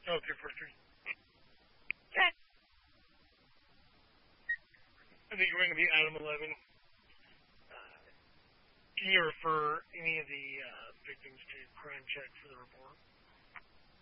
Okay, first three. Okay. I think we're going to be item 11. Can you refer any of the victims to crime check for the report?